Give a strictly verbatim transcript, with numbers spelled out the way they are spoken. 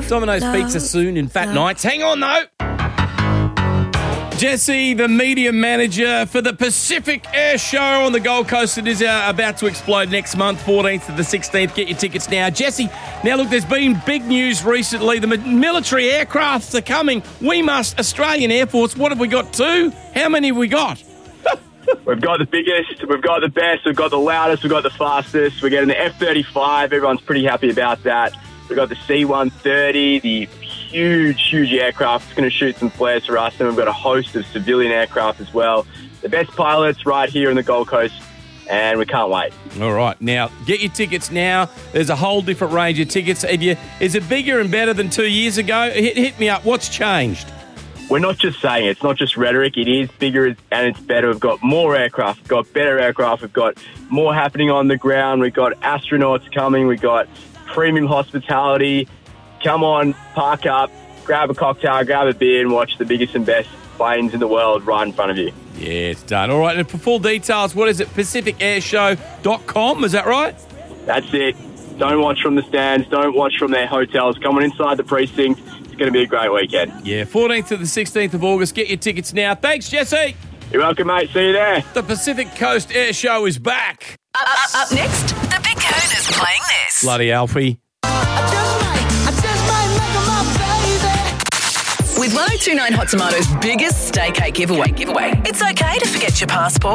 Domino's love, Pizza soon in Fat love. Nights. Hang on, though. Jesse, the media manager for the Pacific Air Show on the Gold Coast. It is uh, about to explode next month, fourteenth to the sixteenth. Get your tickets now. Jesse, now look, there's been big news recently. The military aircrafts are coming. We must, Australian Air Force, what have we got, two? How many have we got? We've got the biggest, we've got the best, we've got the loudest, we've got the fastest. We're getting the F thirty-five. Everyone's pretty happy about that. We've got the C one thirty, the huge, huge aircraft. It's going to shoot some flares for us. And we've got a host of civilian aircraft as well. The best pilots right here on the Gold Coast, and we can't wait. All right. Now, get your tickets now. There's a whole different range of tickets. Have you, is it bigger and better than two years ago? Hit, hit me up. What's changed? We're not just saying it. It's not just rhetoric. It is bigger and it's better. We've got more aircraft. We've got better aircraft. We've got more happening on the ground. We've got astronauts coming. We've got premium hospitality. Come on, park up, grab a cocktail, grab a beer and watch the biggest and best planes in the world right in front of you. Yeah, it's done. All right, and for full details, what is it? pacific air show dot com, is that right? That's it. Don't watch from the stands. Don't watch from their hotels. Come on inside the precinct. It's going to be a great weekend. Yeah, fourteenth to the sixteenth of August. Get your tickets now. Thanks, Jesse. You're welcome, mate. See you there. The Pacific Coast Air Show is back. Up, up, up next, the Big Kahuna playing this. Bloody Alfie. With ten twenty-nine Hot Tomato's biggest stay cake giveaway, giveaway, it's okay to forget your passport.